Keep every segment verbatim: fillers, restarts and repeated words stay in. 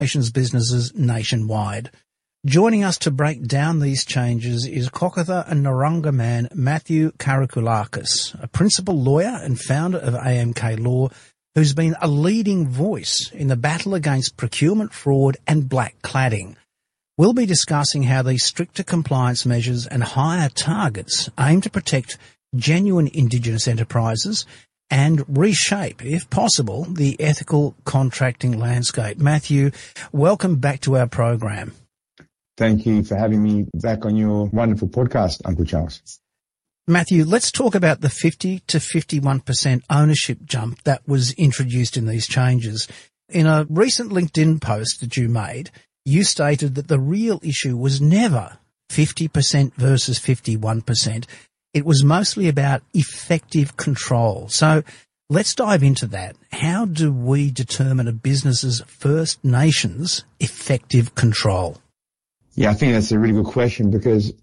Nations businesses nationwide. Joining us to break down these changes is Kokatha and Narungga man Matthew Karakouliakis, a principal lawyer and founder of A M K Law, who's been a leading voice in the battle against procurement fraud and black cladding. We'll be discussing how these stricter compliance measures and higher targets aim to protect genuine Indigenous enterprises and reshape, if possible, the ethical contracting landscape. Matthew, welcome back to our program. Thank you for having me back on your wonderful podcast, Uncle Charles. Matthew, let's talk about the fifty to fifty-one percent ownership jump that was introduced in these changes. In a recent LinkedIn post that you made, you stated that the real issue was never fifty percent versus fifty-one percent. It was mostly about effective control. So let's dive into that. How do we determine a business's First Nations effective control? Yeah, I think that's a really good question, because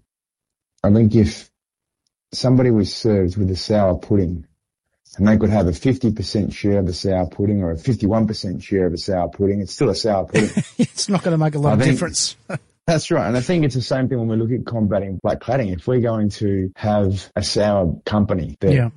I think if somebody was served with a sour pudding and they could have a fifty percent share of the sour pudding or a fifty-one percent share of a sour pudding, it's still a sour pudding. It's not going to make a lot I of think, difference. That's right. And I think it's the same thing when we look at combating black cladding. If we're going to have a sour company that yeah.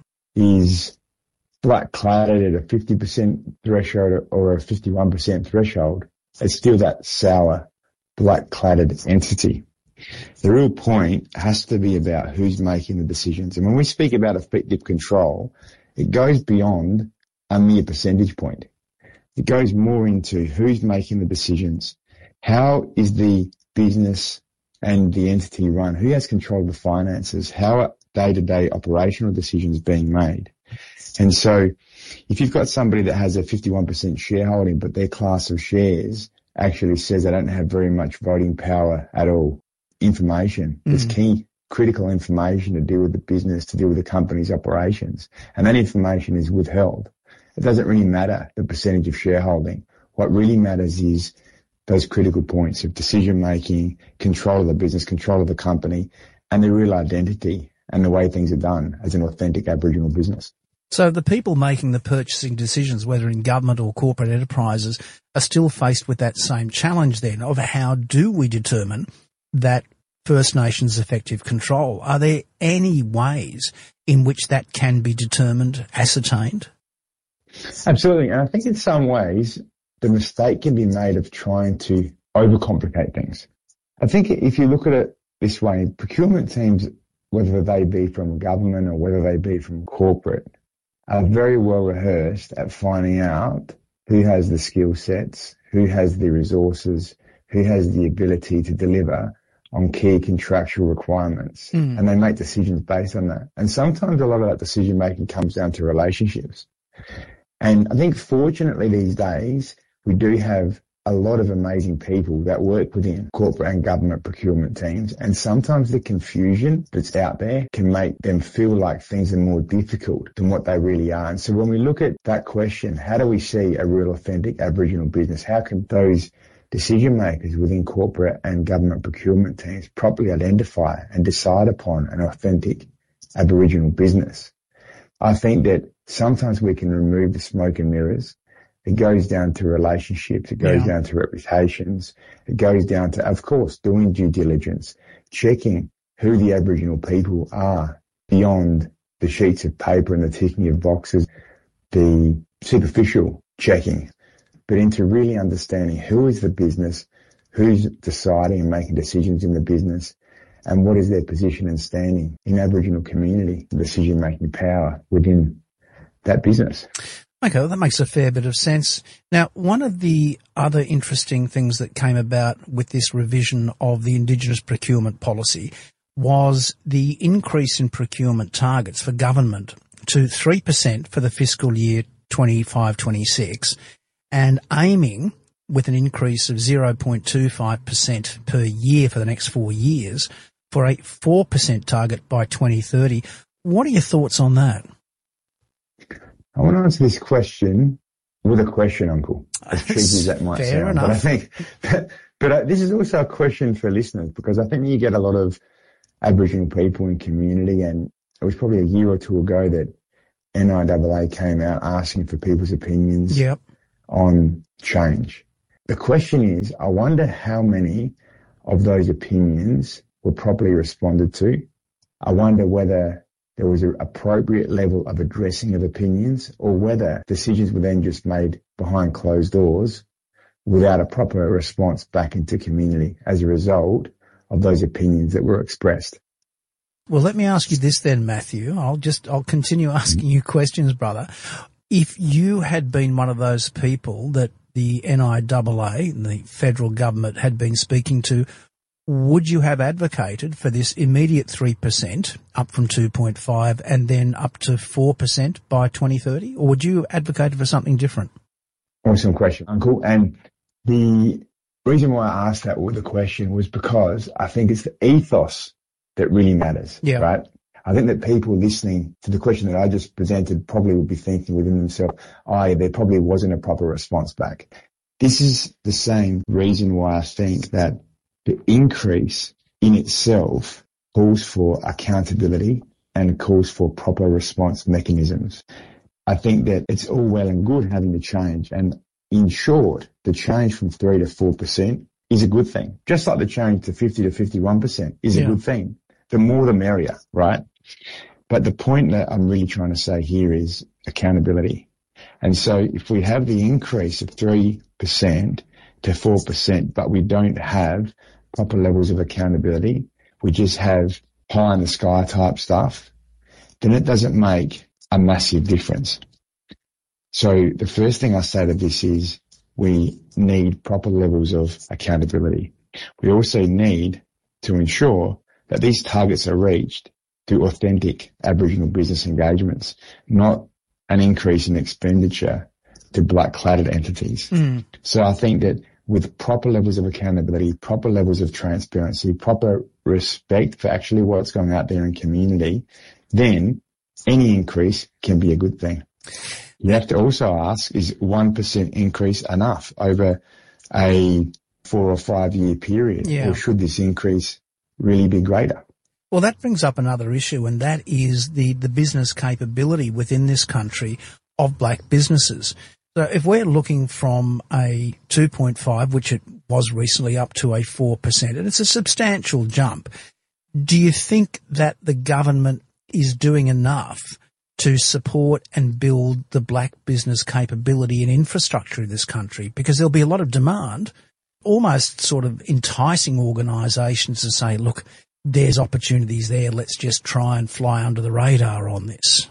is black cladded at a fifty percent threshold or a fifty-one percent threshold, it's still that sour black cladded entity. The real point has to be about who's making the decisions. And when we speak about effective control, it goes beyond a mere percentage point. It goes more into who's making the decisions. How is the business and the entity run? Who has control of the finances? How are day-to-day operational decisions being made? And so if you've got somebody that has a fifty-one percent shareholding, but their class of shares actually says they don't have very much voting power at all, information is mm. key, critical information to deal with the business, to deal with the company's operations. And that information is withheld. It doesn't really matter the percentage of shareholding. What really matters is those critical points of decision-making, control of the business, control of the company, and the real identity and the way things are done as an authentic Aboriginal business. So the people making the purchasing decisions, whether in government or corporate enterprises, are still faced with that same challenge then of how do we determine that First Nations effective control? Are there any ways in which that can be determined, ascertained? Absolutely. And I think in some ways the mistake can be made of trying to overcomplicate things. I think if you look at it this way, procurement teams, whether they be from government or whether they be from corporate, are very well rehearsed at finding out who has the skill sets, who has the resources, who has the ability to deliver on key contractual requirements. Mm. And they make decisions based on that. And sometimes a lot of that decision making comes down to relationships. And I think fortunately these days, we do have a lot of amazing people that work within corporate and government procurement teams. And sometimes the confusion that's out there can make them feel like things are more difficult than what they really are. And so when we look at that question, how do we see a real authentic Aboriginal business? How can those decision makers within corporate and government procurement teams properly identify and decide upon an authentic Aboriginal business? I think that sometimes we can remove the smoke and mirrors. It goes down to relationships. It goes yeah. down to reputations. It goes down to, of course, doing due diligence, checking who the Aboriginal people are beyond the sheets of paper and the ticking of boxes, the superficial checking, but into really understanding who is the business, who's deciding and making decisions in the business, and what is their position and standing in Aboriginal community, decision-making power within that business. Okay, well, that makes a fair bit of sense. Now, one of the other interesting things that came about with this revision of the Indigenous procurement policy was the increase in procurement targets for government to three percent for the fiscal year twenty-five twenty-six and aiming with an increase of zero point two five percent per year for the next four years for a four percent target by twenty thirty. What are your thoughts on that? I want to answer this question with a question, Uncle, as cheeky as that might Fair sound. Enough. But I think, but, but uh, this is also a question for listeners, because I think you get a lot of Aboriginal people in community, and it was probably a year or two ago that N I A A came out asking for people's opinions yep. on change. the question is, I wonder how many of those opinions were properly responded to. I wonder whether there was an appropriate level of addressing of opinions, or whether decisions were then just made behind closed doors without a proper response back into community as a result of those opinions that were expressed. Well, let me ask you this then, Matthew. I'll just, I'll continue asking you questions, brother. If you had been one of those people that the N I A A, the federal government, had been speaking to, would you have advocated for this immediate three percent up from two point five and then up to four percent by twenty thirty? Or would you have advocated for something different? Awesome question, Uncle. And the reason why I asked that with the question was because I think it's the ethos that really matters, yeah. right? I think that people listening to the question that I just presented probably would be thinking within themselves, oh, yeah, there probably wasn't a proper response back. This is the same reason why I think that the increase in itself calls for accountability and calls for proper response mechanisms. I think that it's all well and good having the change, and in short, the change from three to four percent is a good thing. Just like the change to fifty to fifty-one percent is yeah. a good thing. The more the merrier, right? But the point that I'm really trying to say here is accountability. And so if we have the increase of three percent to four percent, but we don't have proper levels of accountability, we just have pie in the sky type stuff, then it doesn't make a massive difference. So the first thing I say to this is we need proper levels of accountability. We also need to ensure that these targets are reached through authentic Aboriginal business engagements, not an increase in expenditure to black-cladded entities. Mm. So I think that with proper levels of accountability, proper levels of transparency, proper respect for actually what's going out there in community, then any increase can be a good thing. You have to also ask, is one percent increase enough over a four or five year period? Yeah. Or should this increase really be greater? Well, that brings up another issue, and that is the, the business capability within this country of black businesses. So if we're looking from a two point five, which it was recently, up to a four percent, and it's a substantial jump, do you think that the government is doing enough to support and build the black business capability and infrastructure in this country? Because there'll be a lot of demand, almost sort of enticing organisations to say, look, there's opportunities there, let's just try and fly under the radar on this.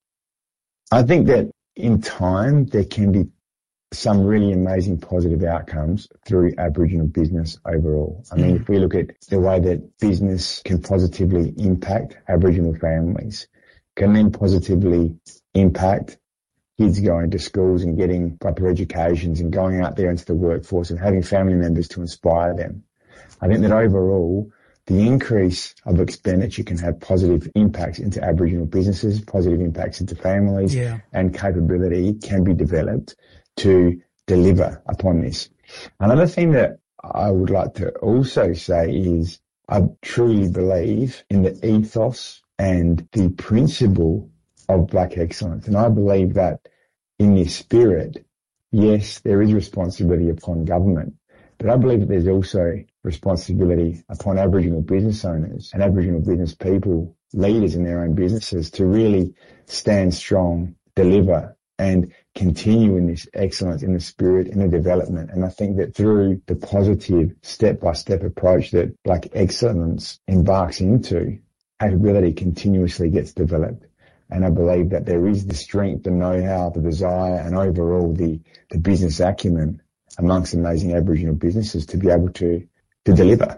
I think that in time there can be some really amazing positive outcomes through Aboriginal business overall. I mean, mm. if we look at the way that business can positively impact Aboriginal families, can then positively impact kids going to schools and getting proper educations and going out there into the workforce and having family members to inspire them. I think that overall, the increase of expenditure can have positive impacts into Aboriginal businesses, positive impacts into families, yeah. and capability can be developed to deliver upon this. Another thing that I would like to also say is I truly believe in the ethos and the principle of black excellence. And I believe that in this spirit, yes, there is responsibility upon government, but I believe that there's also responsibility upon Aboriginal business owners and Aboriginal business people, leaders in their own businesses, to really stand strong, deliver, and continue in this excellence, in the spirit, in the development. And I think that through the positive step-by-step approach that black excellence embarks into, capability continuously gets developed. And I believe that there is the strength, the know-how, the desire, and overall the, the business acumen amongst amazing Aboriginal businesses to be able to, to deliver.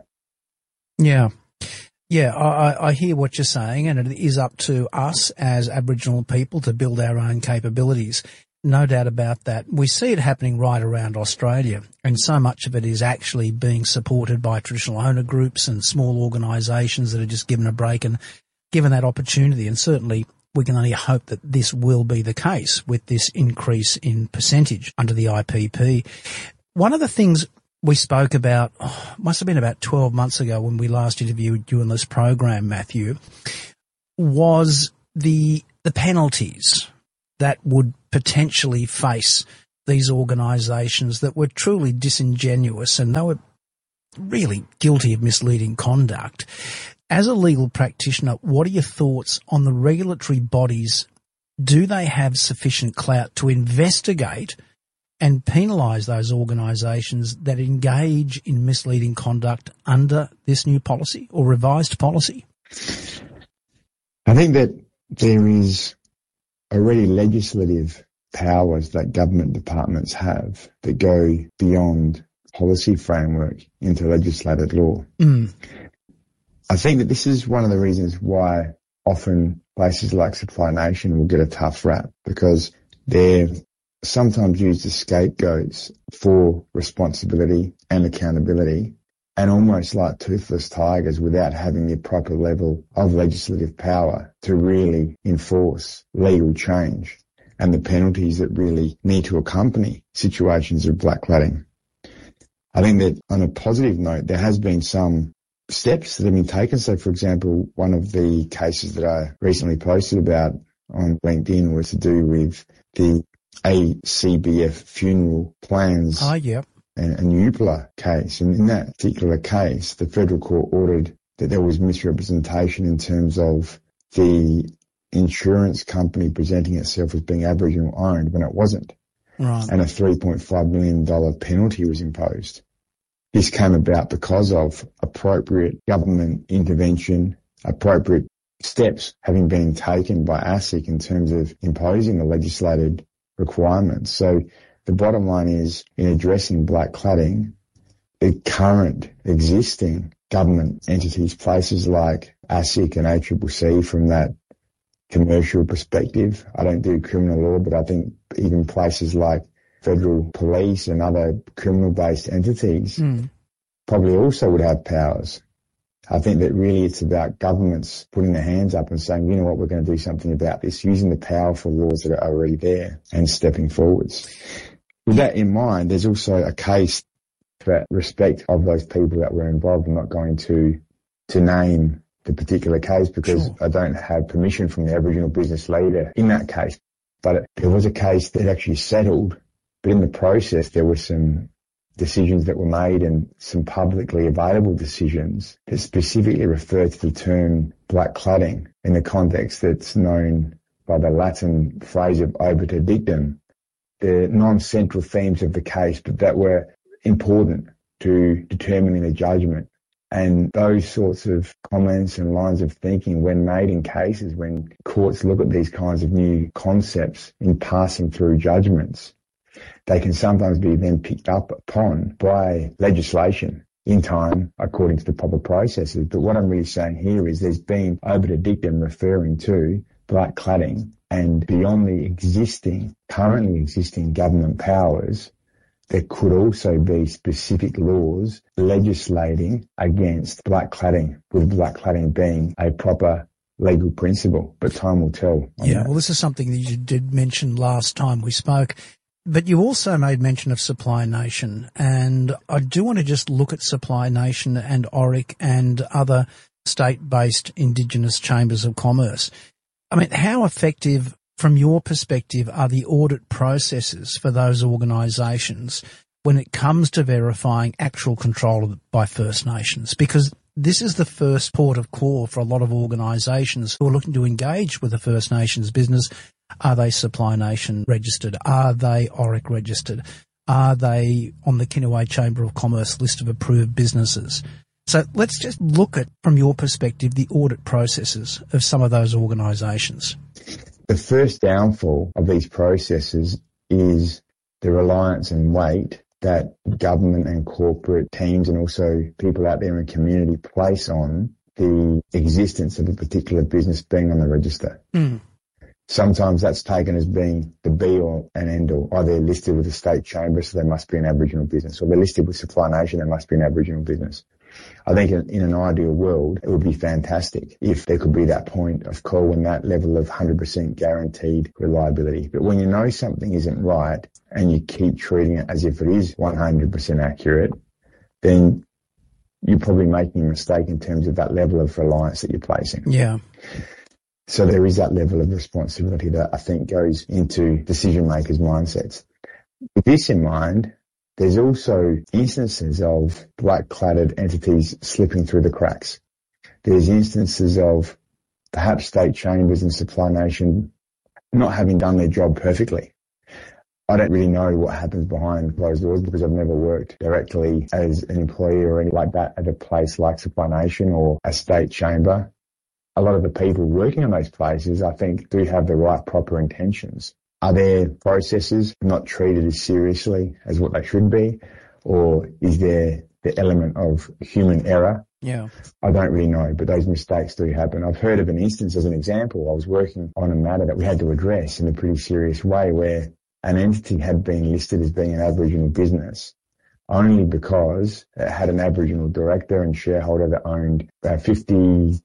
Yeah. Yeah, I, I hear what you're saying, and it is up to us as Aboriginal people to build our own capabilities. No doubt about that. We see it happening right around Australia, and so much of it is actually being supported by traditional owner groups and small organisations that are just given a break and given that opportunity. And certainly we can only hope that this will be the case with this increase in percentage under the I P P. One of the things we spoke about, oh, must have been about twelve months ago when we last interviewed you in this program, Matthew, was the the penalties that would potentially face these organisations that were truly disingenuous and they were really guilty of misleading conduct. As a legal practitioner, what are your thoughts on the regulatory bodies? Do they have sufficient clout to investigate and penalise those organisations that engage in misleading conduct under this new policy or revised policy? I think that there is already legislative powers that government departments have that go beyond policy framework into legislated law. Mm. I think that this is one of the reasons why often places like Supply Nation will get a tough rap, because they're sometimes used as scapegoats for responsibility and accountability, and almost like toothless tigers without having the proper level of legislative power to really enforce legal change and the penalties that really need to accompany situations of blackleading. I think that on a positive note, there has been some steps that have been taken. So, for example, one of the cases that I recently posted about on LinkedIn was to do with the A C B F funeral plans Oh, yeah. and a Nupla case. And in that particular case, the federal court ordered that there was misrepresentation in terms of the insurance company presenting itself as being Aboriginal owned when it wasn't. Right. And a three point five million dollars penalty was imposed. This came about because of appropriate government intervention, appropriate steps having been taken by ASIC in terms of imposing the legislated requirements. So the bottom line is, in addressing blackleading, the current existing government entities, places like ASIC and A C C C, from that commercial perspective, I don't do criminal law, but I think even places like federal police and other criminal-based entities Mm. probably also would have powers. I think that really it's about governments putting their hands up and saying, you know what, we're going to do something about this, using the powerful laws that are already there and stepping forwards. With that in mind, there's also a case for respect of those people that were involved. I'm not going to to name the particular case because Sure. I don't have permission from the Aboriginal business leader in that case. But it, there was a case that actually settled, but in the process there were some decisions that were made and some publicly available decisions that specifically refer to the term blackleading in the context that's known by the Latin phrase of obiter dictum. The non-central themes of the case, but that were important to determining the judgment. And those sorts of comments and lines of thinking, when made in cases, when courts look at these kinds of new concepts in passing through judgments, they can sometimes be then picked up upon by legislation in time according to the proper processes. But what I'm really saying here is there's been obiter dictum referring to blackleading, and beyond the existing, currently existing government powers, there could also be specific laws legislating against blackleading, with blackleading being a proper legal principle. But time will tell. Yeah, that. well, this is something that you did mention last time we spoke. But you also made mention of Supply Nation, and I do want to just look at Supply Nation and O R I C and other state-based Indigenous chambers of commerce. I mean, how effective, from your perspective, are the audit processes for those organisations when it comes to verifying actual control by First Nations? Because this is the first port of call for a lot of organisations who are looking to engage with the First Nations business. Are they Supply Nation registered? Are they O R I C registered? Are they on the Kinaway Chamber of Commerce list of approved businesses? So let's just look at, from your perspective, the audit processes of some of those organisations. The first downfall of these processes is the reliance and weight that government and corporate teams and also people out there in the community place on the existence of a particular business being on the register. Mm. Sometimes that's taken as being the be-all and end-all. Oh, they're listed with the state chamber, so they must be an Aboriginal business. Or they're listed with Supply Nation, they must be an Aboriginal business. I think in, in an ideal world, it would be fantastic if there could be that point of call and that level of one hundred percent guaranteed reliability. But when you know something isn't right and you keep treating it as if it is one hundred percent accurate, then you're probably making a mistake in terms of that level of reliance that you're placing. Yeah. So there is that level of responsibility that I think goes into decision makers' mindsets. With this in mind, there's also instances of black-cladded entities slipping through the cracks. There's instances of perhaps state chambers and Supply Nation not having done their job perfectly. I don't really know what happens behind closed doors because I've never worked directly as an employee or anything like that at a place like Supply Nation or a state chamber. A lot of the people working in those places, I think, do have the right proper intentions. Are their processes not treated as seriously as what they should be? Or is there the element of human error? Yeah. I don't really know, but those mistakes do happen. I've heard of an instance as an example. I was working on a matter that we had to address in a pretty serious way where an entity had been listed as being an Aboriginal business only because it had an Aboriginal director and shareholder that owned uh, fifty-one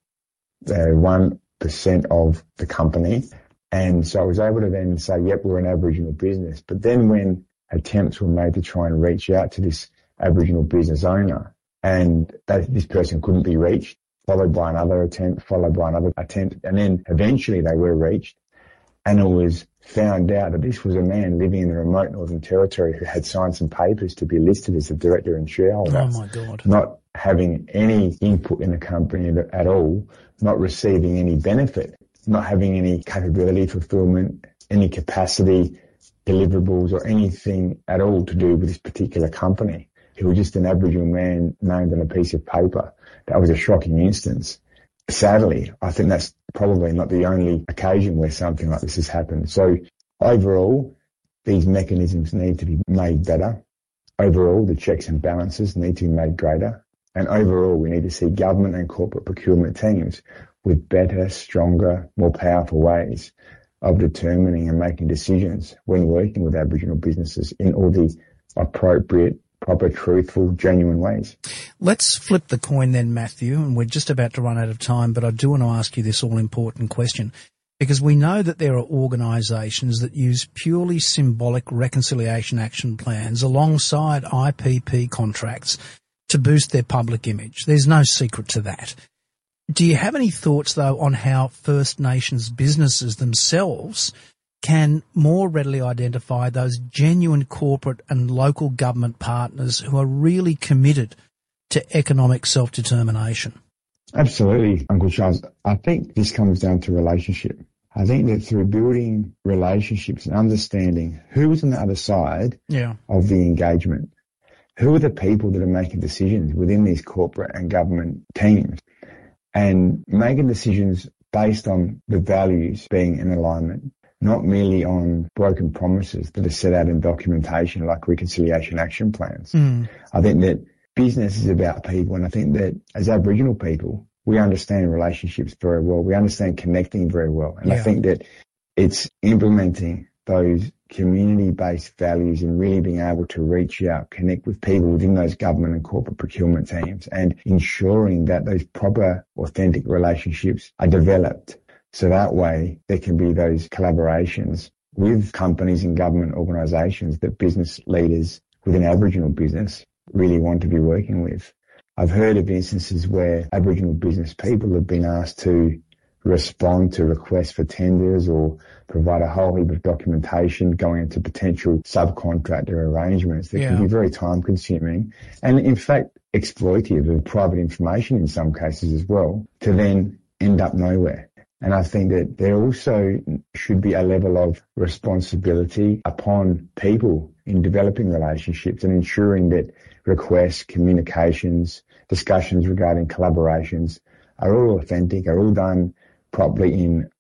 percent of the company. And so I was able to then say, yep, we're an Aboriginal business. But then when attempts were made to try and reach out to this Aboriginal business owner and that this person couldn't be reached, followed by another attempt, followed by another attempt, and then eventually they were reached. And it was found out that this was a man living in the remote Northern Territory who had signed some papers to be listed as a director and shareholder. Oh, my God. Not having any input in the company at all, not receiving any benefit, not having any capability, fulfillment, any capacity, deliverables or anything at all to do with this particular company. He was just an Aboriginal man named on a piece of paper. That was a shocking instance. Sadly, I think that's probably not the only occasion where something like this has happened. So overall, these mechanisms need to be made better. Overall, the checks and balances need to be made greater. And overall, we need to see government and corporate procurement teams with better, stronger, more powerful ways of determining and making decisions when working with Aboriginal businesses in all the appropriate, proper, truthful, genuine ways. Let's flip the coin then, Matthew, and we're just about to run out of time, but I do want to ask you this all-important question, because we know that there are organisations that use purely symbolic reconciliation action plans alongside I P P contracts to boost their public image. There's no secret to that. Do you have any thoughts, though, on how First Nations businesses themselves can more readily identify those genuine corporate and local government partners who are really committed to economic self-determination? Absolutely, Uncle Charles. I think this comes down to relationship. I think that through building relationships and understanding who is on the other side yeah. of the engagement, who are the people that are making decisions within these corporate and government teams, and making decisions based on the values being in alignment, not merely on broken promises that are set out in documentation like reconciliation action plans. Mm. I think that business is about people, and I think that as Aboriginal people, we understand relationships very well. We understand connecting very well. And yeah. I think that it's implementing those community-based values and really being able to reach out, connect with people within those government and corporate procurement teams, and ensuring that those proper, authentic relationships are developed. So that way there can be those collaborations with companies and government organisations that business leaders within Aboriginal business really want to be working with. I've heard of instances where Aboriginal business people have been asked to respond to requests for tenders or provide a whole heap of documentation going into potential subcontractor arrangements that yeah. can be very time consuming and in fact exploitative of private information in some cases as well, to then end up nowhere. And I think that there also should be a level of responsibility upon people in developing relationships and ensuring that requests, communications, discussions regarding collaborations are all authentic, are all done properly in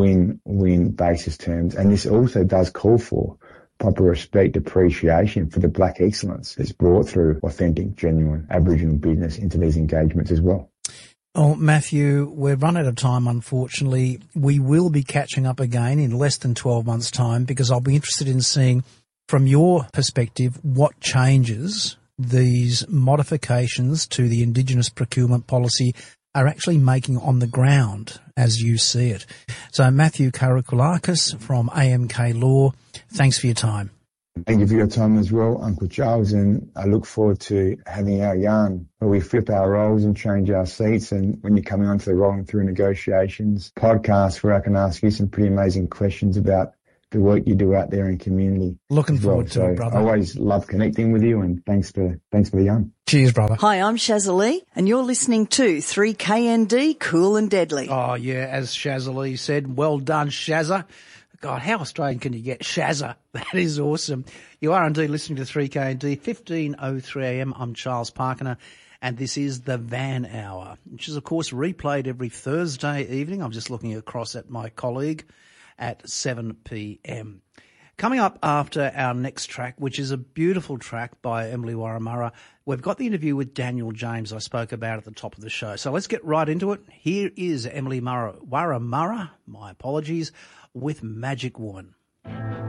win-win basis terms. And this also does call for proper respect, appreciation for the black excellence that's brought through authentic, genuine Aboriginal business into these engagements as well. Oh, Matthew, we've run out of time, unfortunately. We will be catching up again in less than twelve months' time because I'll be interested in seeing, from your perspective, what changes these modifications to the Indigenous procurement policy are actually making on the ground as you see it. So Matthew Karakouliakis from A M K Law, thanks for your time. Thank you for your time as well, Uncle Charles, and I look forward to having our yarn where we flip our roles and change our seats, and when you're coming onto the Rolling Through Negotiations podcast where I can ask you some pretty amazing questions about the work you do out there in community. Looking as well. forward to so it, brother. I always love connecting with you, and thanks for thanks for the yarn. Cheers, brother. Hi, I'm Shazza Lee, and you're listening to three K N D Cool and Deadly. Oh, yeah, as Shazza Lee said, well done, Shazza. God, how Australian can you get? Shazza. That is awesome. You are indeed listening to three K N D, fifteen oh three a m. I'm Charles Parkiner, and this is the Van Hour, which is, of course, replayed every Thursday evening. I'm just looking across at my colleague at seven p m. Coming up after our next track, which is a beautiful track by Emily Warramurra, we've got the interview with Daniel James I spoke about at the top of the show. So let's get right into it. Here is Emily Warramurra, my apologies, with Magic Woman.